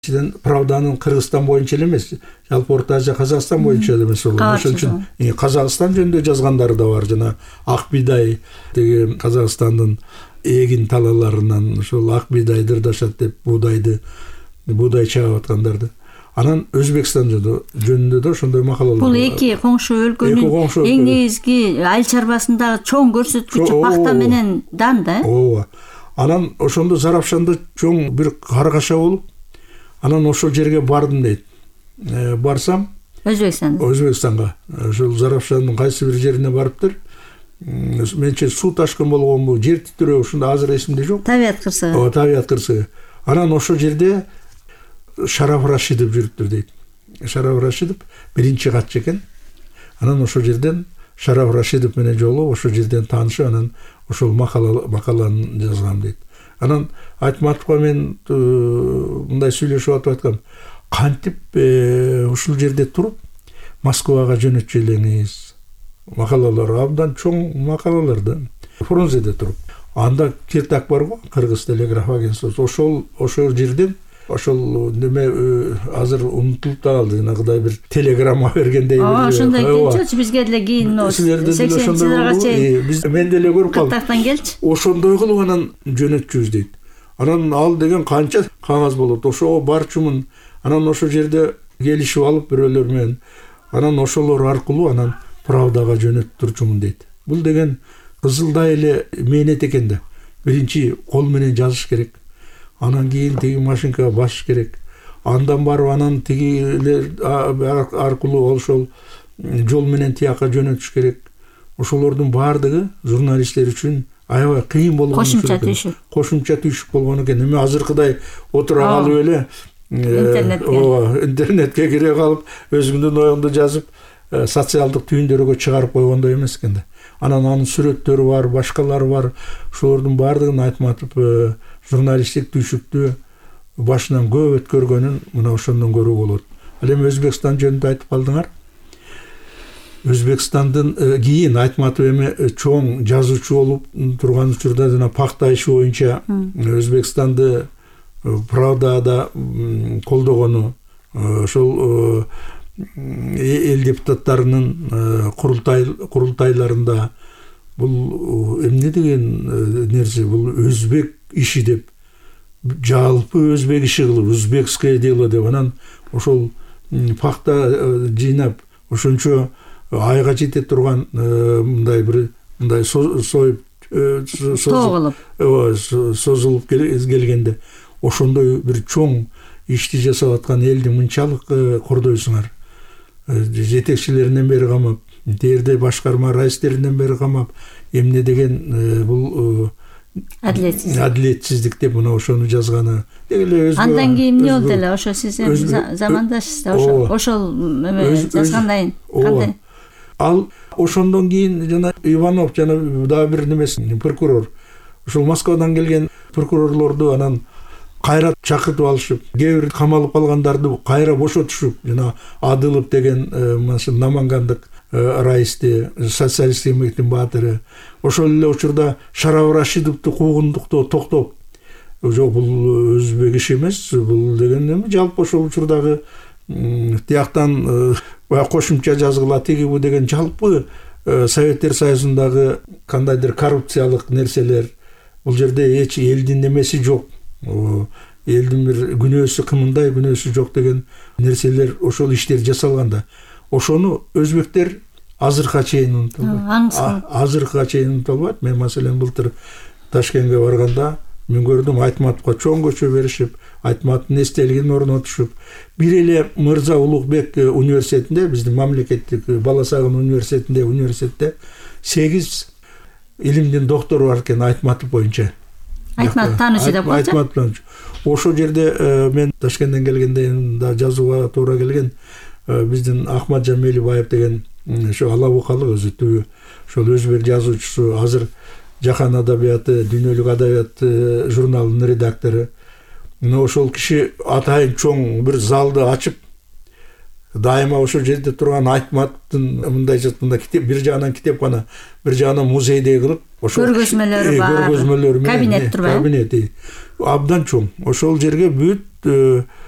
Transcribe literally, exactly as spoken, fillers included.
Сиден Правданын Кыргызстан боюнча эле эмес, жалпы Орто Азия Казакстан боюнча эле эмес болот. Ошон үчүн Казакстан жөнүндө жазгандары да бар. Жана ак бидай деген Казакстандын эгин талаларынан ошол ак бидай дырдашат деп буудайды, буудай чагып аткандарды. Анан Өзбекстан жөнүндө да ошондой макалалар. Бул эки коңшу өлкөнүн эң негизги айыл чарбасындагы чоң көрсөткүчү пахта менен дан да. Ооба. Анан ошондо Зарапшанда чоң бир каргаша болуп, анан ошол жерге бардым дейт. Э, барсам Өзбекстанга. Өзбекстанга. Ошол Зарапшандын кайсы бир жерине барыптыр. Менче суу ташкын болгонбу, жер титирөө ушунда азыр эсимде жок. Табиат кырсыгы. Ооба, табиат кырсыгы. Анан ошол жерде Шараф Рашидов жүрүптүр дейт. Шараф Рашидов биринчи катчы экен. Анан ошол жерден Шараф Рашидов менен жолу ошол жерден таанышып, анан ошол макала макаланы жазгам дейт. Анан Айтматовго мен мындай сүйлөшүп атып аткам. Кантип ушул жерде туруп Москвага жөнөтчү элеңиз? Макалалар абдан чоң макалалар да. Фрунзеде туруп. Анда Киртак бар го, Кыргыз телеграф агентствосу. Ошол ошол жерден ошол неме азыр унутулуп да калды. Нагыдай бир телеграмма бергендей бир. Ооба, ошондой келчү бизге деле кийин сексен жылдарга чейин. Биз мен деле көрүп калдым. Кыртактан келчү. Ошондой кылып анан жөнөтчүбүз дейт. Анан ал деген канча кагаз болот. Ошого барчумун. Анан ошол жерде келишип алып бирөөлөр менен анан ошолор аркылуу анан Правдага жөнөтүп турчумун дейт. Бул деген кызылдай эле мээнет экен да. Биринчи кол менен жазыш керек. Анан кийин тиги машинкага басыш керек. Андан барып анан тигилер аркылуу ошол жол менен тияка жөнөтүш керек. Ошолордун баардыгы журналисттер үчүн аябай кыйын болгон. Кошумча түйшүк. Кошумча түйшүк болгон экен. Эми азыркыдай отура калып эле интернетке ооба, интернетке кире калып, өзүңдүн оюңду жазып, социалдык түйүндөргө чыгарып койгондой эмес экен да. Анан анын сүрөттөрү бар, башкалары бар. Ошолордун баардыгын Айтматов журналисттик түйшүктү башынан көп өткөргөнүн мына ошондон көрүүгө болот. Ал эми Өзбекстан жөнүндө айтып калдыңар. Өзбекстандын кийин Айтматов эми чоң жазуучу болуп турган учурда жана пахта иши боюнча Өзбекстанды Правдада колдогону, ошол эл депутаттарынын курултай курултайларында бул эмне деген нерсе, бул өзбек иши деп, жалпы өзбек иши кылып, узбекское дело деп, анан ошол пахта жыйнап, ошончо айга жете турган мындай бир мындай союп созулуп созулуп келгенде ошондой бир чоң ишти жасап аткан элди мынчалык кордойсуңар. Жетекчилеринен бери камап, дээрде башкарма раистеринен бери камап, эмне деген бул адилетсиздик. Адилетсиздик деп мына ошону жазганы. Андан кийин эмне болду эле? Ошо сиз замандашсыз да, ошо ошол жазгандан кандай? Ал ошондон кийин жана Иванов жана дагы бир немеси прокурор. Ошол Москвадан келген прокурорлорду анан кайра чакыртып алышып, кээ бир камалып калгандарды кайра бошотушуп, жана Адылов деген машин Намангандык раисти, социалисттик эмгектин баатыры. Ошол эле учурда Шараф Рашидовду куугундуктоо токтоп, жок бул өзбек иши эмес, бул деген эми жалпы ошол учурдагы тияктан бая кошумча жазгыла тиги бу деген жалпы Советтер Союзундагы кандайдыр коррупциялык нерселер, бул жерде эч элдин немеси жок. Элдин бир күнөөсү кымындай, күнөөсү жок деген нерселер, ошол иштер жасалганда, ошону өзбектер азыркыга чейин унутулбайт. Азыркыга чейин унутулбайт. Мен маселен былтыр Ташкентке барганда мен көрдүм, Айтматовго чоң көчө беришип, Айтматовдун эстелигин орнотушуп, бир эле Мырза Улукбек университетинде, биздин мамлекеттик Бала Сагын университетинде университетте сегиз илимдин доктору бар экен Айтматов боюнча. Айтматов таанычу деп койчу. Айтматов таанычу. Ошол жерде мен Ташкенттен келгенде да жазууга туура келген, биздин Ахмат Жамелибаев деген ошо ала букалык өзү түбү, ошол өзбек жазуучусу, азыр Жахан адабияты, дүйнөлүк адабият журналынын редактору. Ошол киши атайын чоң бир залды ачып, дайыма ошол жерде турган Айтматовдун мындай мындай китеп, бир жагынан китепкана, бир жагынан музейдей кылып, ошол көргөзмөлөрү бар, көргөзмөлөрү менен кабинет турбайбы? Кабинети абдан чоң. Ошол жерге бүт